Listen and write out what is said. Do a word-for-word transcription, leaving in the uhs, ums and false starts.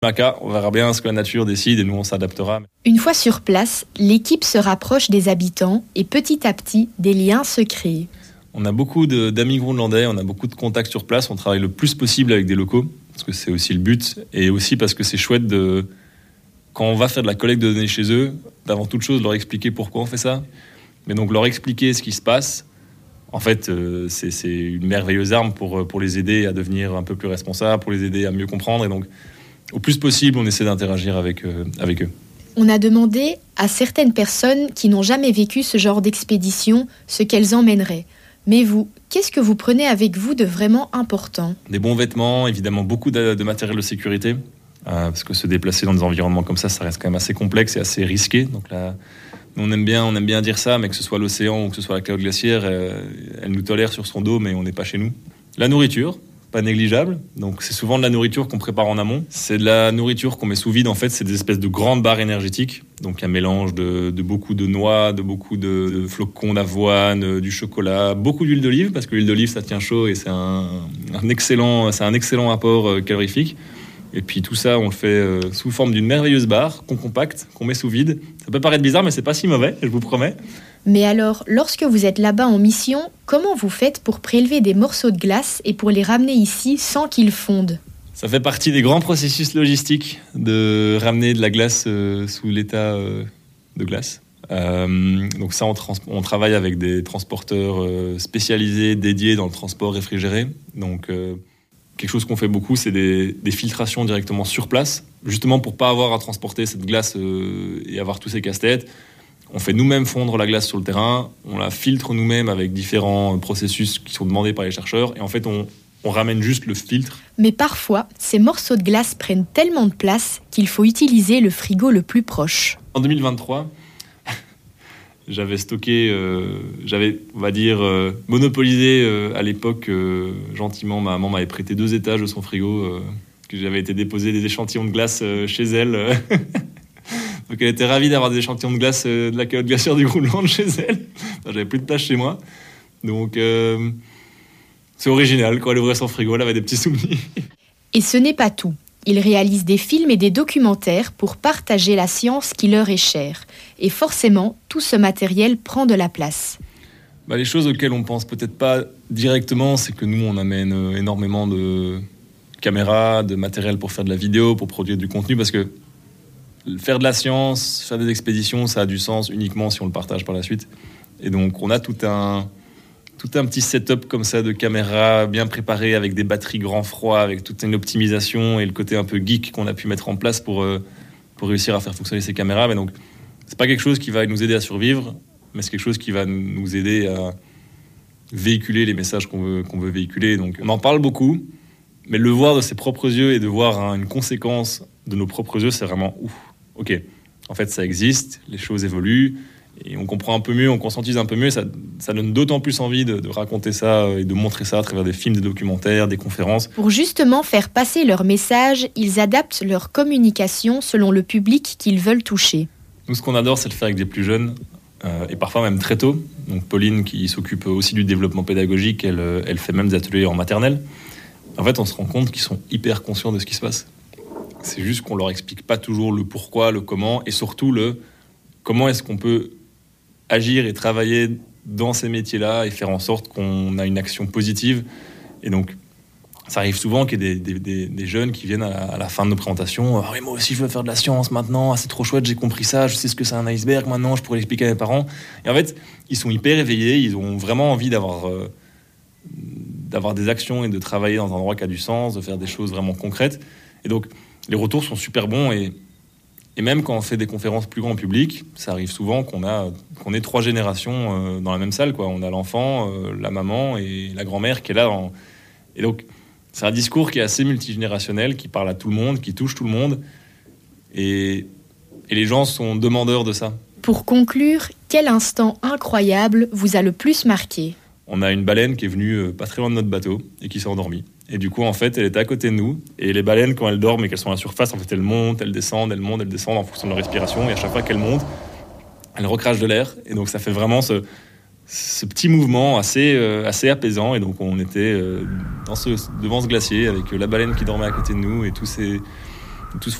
Maca, on verra bien ce que la nature décide et nous on s'adaptera. Une fois sur place, l'équipe se rapproche des habitants et petit à petit, des liens se créent. On a beaucoup de, d'amis groenlandais, on a beaucoup de contacts sur place, on travaille le plus possible avec des locaux, parce que c'est aussi le but, et aussi parce que c'est chouette de, quand on va faire de la collecte de données chez eux, d'avant toute chose leur expliquer pourquoi on fait ça, mais donc leur expliquer ce qui se passe. En fait, euh, c'est, c'est une merveilleuse arme pour, pour les aider à devenir un peu plus responsables, pour les aider à mieux comprendre, et donc au plus possible, on essaie d'interagir avec, euh, avec eux. On a demandé à certaines personnes qui n'ont jamais vécu ce genre d'expédition ce qu'elles emmèneraient. Mais vous, qu'est-ce que vous prenez avec vous de vraiment important ? Des bons vêtements, évidemment beaucoup de, de matériel de sécurité, euh, parce que se déplacer dans des environnements comme ça, ça reste quand même assez complexe et assez risqué. Donc là, nous, on aime bien, on aime bien dire ça, mais que ce soit l'océan ou que ce soit la calotte glaciaire, euh, elle nous tolère sur son dos, mais on n'est pas chez nous. La nourriture, pas négligeable. Donc c'est souvent de la nourriture qu'on prépare en amont. C'est de la nourriture qu'on met sous vide. En fait, c'est des espèces de grandes barres énergétiques. Donc un mélange de, de beaucoup de noix, de beaucoup de, de flocons d'avoine, du chocolat, beaucoup d'huile d'olive parce que l'huile d'olive ça tient chaud et c'est un, un excellent, c'est un excellent apport calorifique. Et puis tout ça, on le fait euh, sous forme d'une merveilleuse barre qu'on compacte, qu'on met sous vide. Ça peut paraître bizarre, mais c'est pas si mauvais, je vous promets. Mais alors, lorsque vous êtes là-bas en mission, comment vous faites pour prélever des morceaux de glace et pour les ramener ici sans qu'ils fondent ? Ça fait partie des grands processus logistiques de ramener de la glace euh, sous l'état euh, de glace. Euh, donc ça, on, trans- on travaille avec des transporteurs euh, spécialisés, dédiés dans le transport réfrigéré. Donc euh, quelque chose qu'on fait beaucoup, c'est des, des filtrations directement sur place, justement pour pas avoir à transporter cette glace euh, et avoir tous ces casse-têtes. On fait nous-mêmes fondre la glace sur le terrain, on la filtre nous-mêmes avec différents processus qui sont demandés par les chercheurs, et en fait, on, on ramène juste le filtre. Mais parfois, ces morceaux de glace prennent tellement de place qu'il faut utiliser le frigo le plus proche. En deux mille vingt-trois, j'avais stocké, euh, j'avais, on va dire, euh, monopolisé euh, à l'époque, euh, gentiment, ma maman m'avait prêté deux étages de son frigo, euh, que j'avais été déposer des échantillons de glace euh, chez elle. Euh. Donc elle était ravie d'avoir des échantillons de glace euh, de la calotte glaciaire du Groenland chez elle. Enfin, j'avais plus de place chez moi. Donc euh, c'est original. Quand elle ouvrait son frigo, elle avait des petits souvenirs. Et ce n'est pas tout. Ils réalisent des films et des documentaires pour partager la science qui leur est chère. Et forcément, tout ce matériel prend de la place. Bah, les choses auxquelles on pense peut-être pas directement, c'est que nous, on amène euh, énormément de caméras, de matériel pour faire de la vidéo, pour produire du contenu, parce que faire de la science, faire des expéditions, ça a du sens uniquement si on le partage par la suite. Et donc, on a tout un, tout un petit setup comme ça de caméras bien préparées avec des batteries grand froid, avec toute une optimisation et le côté un peu geek qu'on a pu mettre en place pour, euh, pour réussir à faire fonctionner ces caméras. Mais donc, c'est pas quelque chose qui va nous aider à survivre, mais c'est quelque chose qui va nous aider à véhiculer les messages qu'on veut, qu'on veut véhiculer. Donc, on en parle beaucoup, mais le voir de ses propres yeux et de voir hein, une conséquence de nos propres yeux, c'est vraiment ouf. Ok, en fait ça existe, les choses évoluent, et on comprend un peu mieux, on conscientise un peu mieux, ça, ça donne d'autant plus envie de, de raconter ça et de montrer ça à travers des films, des documentaires, des conférences. Pour justement faire passer leur message, ils adaptent leur communication selon le public qu'ils veulent toucher. Nous, ce qu'on adore, c'est de le faire avec des plus jeunes, euh, et parfois même très tôt. Donc Pauline, qui s'occupe aussi du développement pédagogique, elle, elle fait même des ateliers en maternelle. En fait, on se rend compte qu'ils sont hyper conscients de ce qui se passe. C'est juste qu'on leur explique pas toujours le pourquoi, le comment, et surtout le comment est-ce qu'on peut agir et travailler dans ces métiers-là et faire en sorte qu'on a une action positive. Et donc, ça arrive souvent qu'il y ait des, des, des jeunes qui viennent à la, à la fin de nos présentations. « Ah oui, moi aussi, je veux faire de la science maintenant. Ah, c'est trop chouette, j'ai compris ça. Je sais ce que c'est un iceberg maintenant. Je pourrais l'expliquer à mes parents. » Et en fait, ils sont hyper éveillés. Ils ont vraiment envie d'avoir, euh, d'avoir des actions et de travailler dans un endroit qui a du sens, de faire des choses vraiment concrètes. Et donc, les retours sont super bons et, et même quand on fait des conférences plus grand public, ça arrive souvent qu'on a qu'on ait trois générations euh, dans la même salle, quoi. On a l'enfant, euh, la maman et la grand-mère qui est là. En... Et donc, c'est un discours qui est assez multigénérationnel, qui parle à tout le monde, qui touche tout le monde. Et, et les gens sont demandeurs de ça. Pour conclure, quel instant incroyable vous a le plus marqué ? On a une baleine qui est venue euh, pas très loin de notre bateau et qui s'est endormie. Et du coup, en fait, elle était à côté de nous. Et les baleines, quand elles dorment et qu'elles sont à la surface, en fait, elles montent, elles descendent, elles montent, elles descendent en fonction de leur respiration. Et à chaque fois qu'elles montent, elles recrachent de l'air. Et donc, ça fait vraiment ce, ce petit mouvement assez, euh, assez apaisant. Et donc, on était euh, dans ce, devant ce glacier avec la baleine qui dormait à côté de nous et tous ces, tous